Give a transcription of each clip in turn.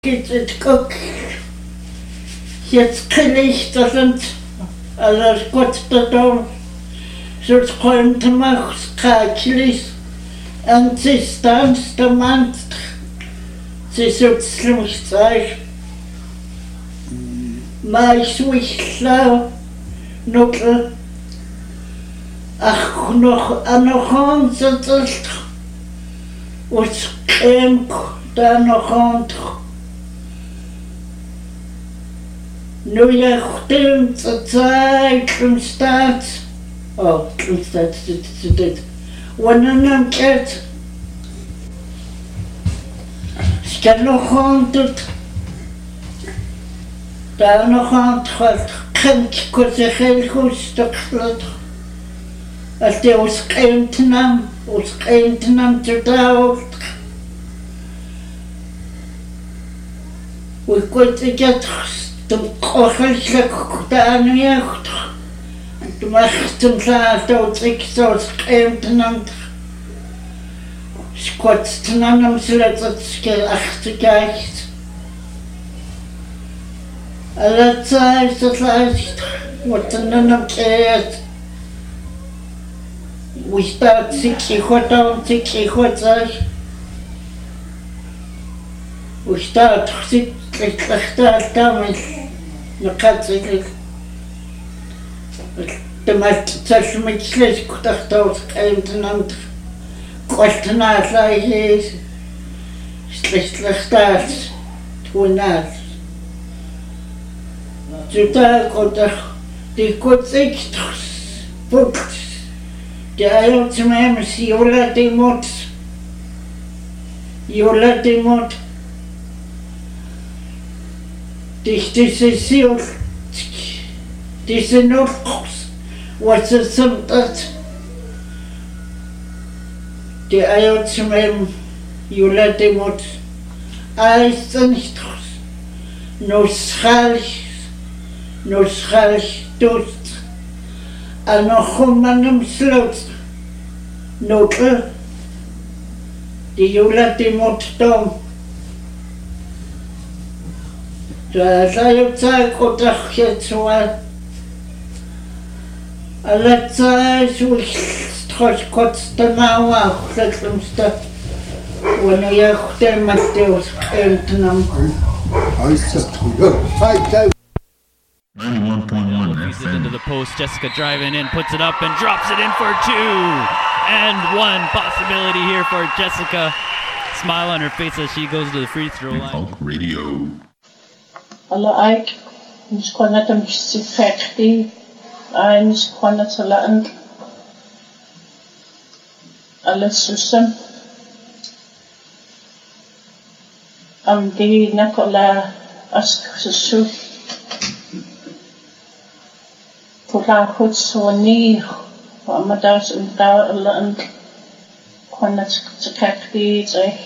Geht guck, jetzt kann ich das und alles Gott da, so kommt machst kaklis, und sie stanzt der Mann, sie sitzt mich zeig, mach ich schlau, nuckel, ach noch an so das, was kämmt da noch an. Nu je stimmt zur Zeit, Klumstadt. Oh, Klumstadt, dit. Wanneer nam het? Ik heb nog honderd. Daar nog honderd. Kind, kon zich heel goed stuklet. Als die ons kind nam te dood. We konden het Toen kochelijk gedaan werd. Toen maakte hem klaar dat ik zoals keemtenand. Skotsten aan hem zodat het schil achterkijkt. Alle tijd dat lijst wordt er dan een keert. We staat zich goed aan, zich goed zeg. We staat zich slecht aan. Накатывает. Тамат цашмичлес кутахтаус каимтнамт костнааслайс слехтаас туунаас зутаа котах дикотсикс пукс дайотсмэмс юла демот Diese Nuss, was es sind, die Eier zu meinem Julademut, alles nicht Nussreich, Durst, an noch meinem Schluss, Nutte, die Julademut dom. Da sei Zeit und ach jetzt mal. Alle Zeit so ich trotz kurz der Mauer letztemste. Wenn ich der Matthäus kennt nam. Heißt das drüber? 91.1 He's into the post. Jessica driving in, puts it up and drops it in for 2. And 1 possibility here for Jessica. Smile on her face as she goes to the free throw line. Folk Radio. Alle Eik, ich konnte dem Sifekti, ich konnte zu lernen, alles zusammen. Am die Nikola Asksusu, Pura Hutsoni, am das und da lernen, konnte zu Kekti,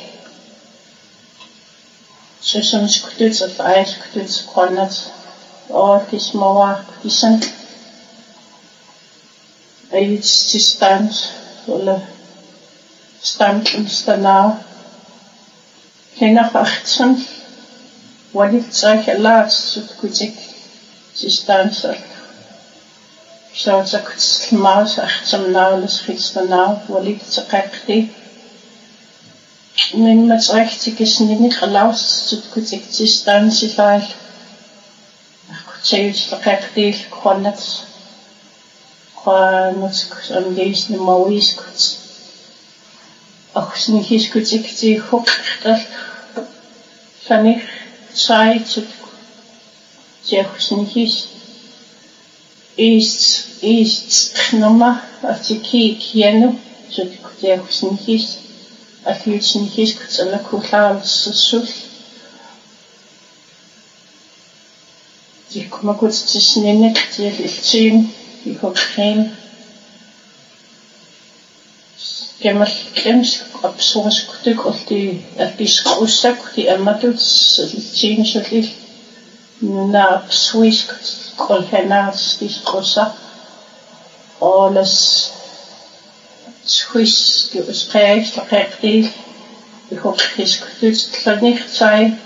Susan skutits of ice skutits cornets or his moa decent. It's to stand and stand. Kenach 18. What if solche Lats zu kutik zu stand. So it's a kuts maus 18 now, let's fix the now, what if it's a kakti. Men met recht is niet geluisterd tot consistentie van. Zelfs de kijk gewoon net aan deze mooie goed. Ook niet is goed ik die goed dat van ik zei tot zelfs niet is genomen als ik ken tot zelfs niet is. Отличный есть, который кухал сосуд. Ik могу стеснение, где лечим, его крем. Кемал клемс, абсурс кутик, алти скрусак, ди аматут лечим шалил. На абсуис, колхенас, ди скруса. Alles Swiss, die Gespräch, der Reptil, ich hoffe, es ist nicht sein.